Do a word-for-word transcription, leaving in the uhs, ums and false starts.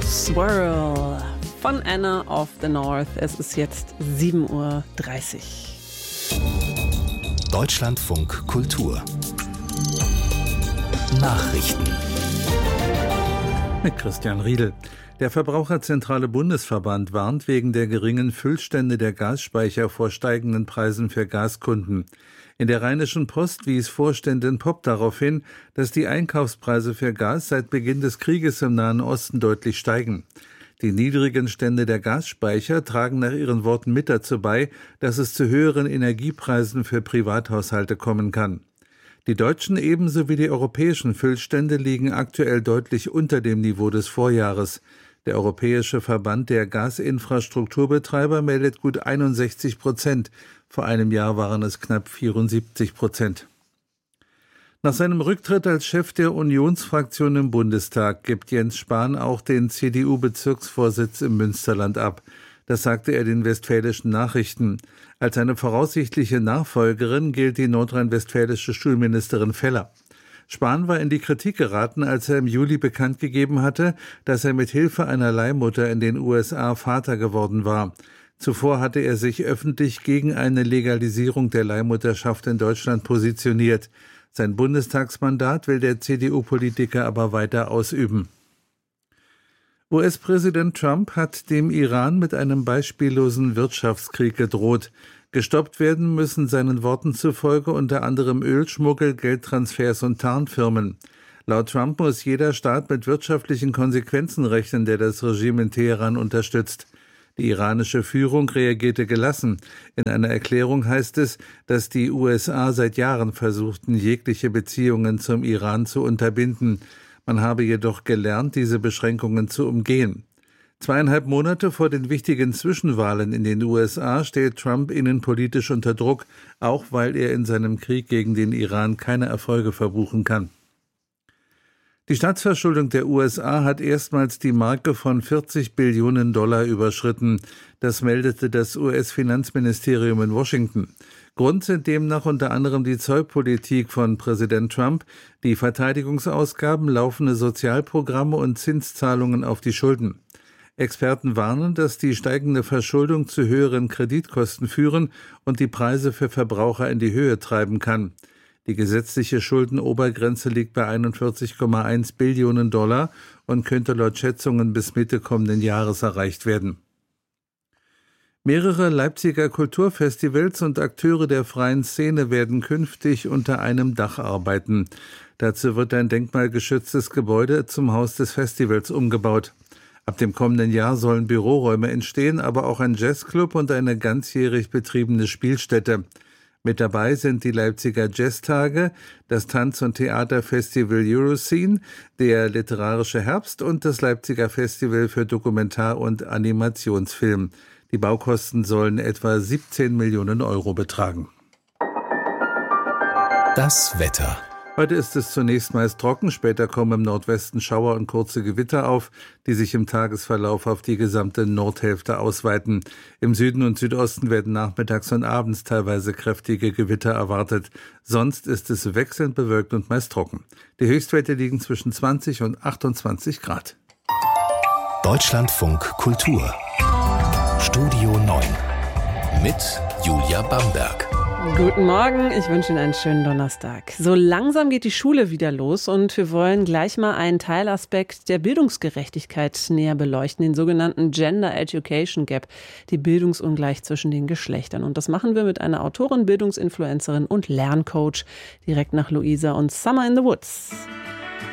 Swirl von Anna of the North. Es ist jetzt sieben Uhr dreißig. Deutschlandfunk Kultur Nachrichten mit Christian Riedel. Der Verbraucherzentrale Bundesverband warnt wegen der geringen Füllstände der Gasspeicher vor steigenden Preisen für Gaskunden. In der Rheinischen Post wies Vorständin Popp darauf hin, dass die Einkaufspreise für Gas seit Beginn des Krieges im Nahen Osten deutlich steigen. Die niedrigen Stände der Gasspeicher tragen nach ihren Worten mit dazu bei, dass es zu höheren Energiepreisen für Privathaushalte kommen kann. Die deutschen ebenso wie die europäischen Füllstände liegen aktuell deutlich unter dem Niveau des Vorjahres. Der Europäische Verband der Gasinfrastrukturbetreiber meldet gut einundsechzig Prozent. Vor einem Jahr waren es knapp vierundsiebzig Prozent. Nach seinem Rücktritt als Chef der Unionsfraktion im Bundestag gibt Jens Spahn auch den C D U-Bezirksvorsitz im Münsterland ab. Das sagte er den Westfälischen Nachrichten. Als seine voraussichtliche Nachfolgerin gilt die nordrhein-westfälische Schulministerin Feller. Spahn war in die Kritik geraten, als er im Juli bekannt gegeben hatte, dass er mit Hilfe einer Leihmutter in den U S A Vater geworden war. Zuvor hatte er sich öffentlich gegen eine Legalisierung der Leihmutterschaft in Deutschland positioniert. Sein Bundestagsmandat will der C D U-Politiker aber weiter ausüben. U S-Präsident Trump hat dem Iran mit einem beispiellosen Wirtschaftskrieg gedroht. Gestoppt werden müssen seinen Worten zufolge unter anderem Ölschmuggel, Geldtransfers und Tarnfirmen. Laut Trump muss jeder Staat mit wirtschaftlichen Konsequenzen rechnen, der das Regime in Teheran unterstützt. Die iranische Führung reagierte gelassen. In einer Erklärung heißt es, dass die U S A seit Jahren versuchten, jegliche Beziehungen zum Iran zu unterbinden. Man habe jedoch gelernt, diese Beschränkungen zu umgehen. Zweieinhalb Monate vor den wichtigen Zwischenwahlen in den U S A steht Trump innenpolitisch unter Druck, auch weil er in seinem Krieg gegen den Iran keine Erfolge verbuchen kann. Die Staatsverschuldung der U S A hat erstmals die Marke von vierzig Billionen Dollar überschritten. Das meldete das U S-Finanzministerium in Washington. Grund sind demnach unter anderem die Zollpolitik von Präsident Trump, die Verteidigungsausgaben, laufende Sozialprogramme und Zinszahlungen auf die Schulden. Experten warnen, dass die steigende Verschuldung zu höheren Kreditkosten führen und die Preise für Verbraucher in die Höhe treiben kann. Die gesetzliche Schuldenobergrenze liegt bei einundvierzig Komma eins Billionen Dollar und könnte laut Schätzungen bis Mitte kommenden Jahres erreicht werden. Mehrere Leipziger Kulturfestivals und Akteure der freien Szene werden künftig unter einem Dach arbeiten. Dazu wird ein denkmalgeschütztes Gebäude zum Haus des Festivals umgebaut. Ab dem kommenden Jahr sollen Büroräume entstehen, aber auch ein Jazzclub und eine ganzjährig betriebene Spielstätte. Mit dabei sind die Leipziger Jazztage, das Tanz- und Theaterfestival Euroscene, der Literarische Herbst und das Leipziger Festival für Dokumentar- und Animationsfilm. Die Baukosten sollen etwa siebzehn Millionen Euro betragen. Das Wetter. Heute ist es zunächst meist trocken, später kommen im Nordwesten Schauer und kurze Gewitter auf, die sich im Tagesverlauf auf die gesamte Nordhälfte ausweiten. Im Süden und Südosten werden nachmittags und abends teilweise kräftige Gewitter erwartet. Sonst ist es wechselnd bewölkt und meist trocken. Die Höchstwerte liegen zwischen zwanzig und achtundzwanzig Grad. Deutschlandfunk Kultur Studio neun mit Julia Bamberg. Guten Morgen, ich wünsche Ihnen einen schönen Donnerstag. So langsam geht die Schule wieder los und wir wollen gleich mal einen Teilaspekt der Bildungsgerechtigkeit näher beleuchten, den sogenannten Gender Education Gap, die Bildungsungleich zwischen den Geschlechtern. Und das machen wir mit einer Autorin, Bildungsinfluencerin und Lerncoach direkt nach Luisa und Summer in the Woods.